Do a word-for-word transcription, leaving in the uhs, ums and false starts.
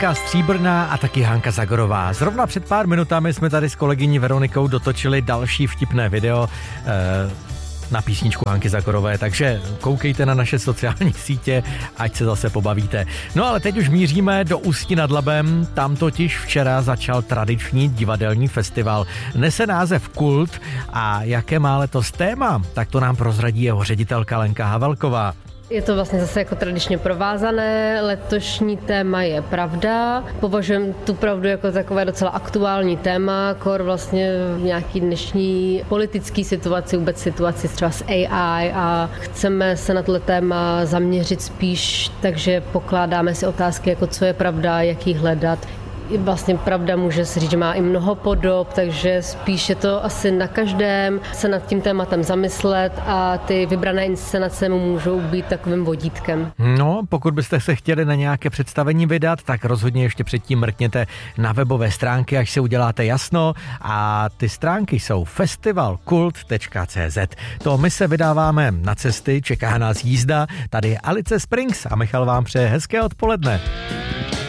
Jitka Stříbrná a taky Hanka Zagorová. Zrovna před pár minutami jsme tady s kolegyní Veronikou dotočili další vtipné video eh, na písničku Hanky Zagorové, takže koukejte na naše sociální sítě, ať se zase pobavíte. No ale teď už míříme do Ústí nad Labem, tam totiž včera začal tradiční divadelní festival. Nese název Kult a jaké má letos téma, tak to nám prozradí jeho ředitelka Lenka Havelková. Je to vlastně zase jako tradičně provázané, letošní téma je pravda. Považujeme tu pravdu jako takové docela aktuální téma, kor vlastně v nějaký dnešní politický situaci, vůbec situaci třeba s A I a chceme se na tohle téma zaměřit spíš, takže pokládáme si otázky jako co je pravda, jak ji hledat. Vlastně pravda může se říct, že má i mnoho podob, takže spíš je to asi na každém se nad tím tématem zamyslet a ty vybrané inscenace mu můžou být takovým vodítkem. No, pokud byste se chtěli na nějaké představení vydat, tak rozhodně ještě předtím mrkněte na webové stránky, až se uděláte jasno a ty stránky jsou festival kult tečka cé zet. To my se vydáváme na cesty, čeká nás jízda, tady je Alice Springs a Michal vám přeje hezké odpoledne.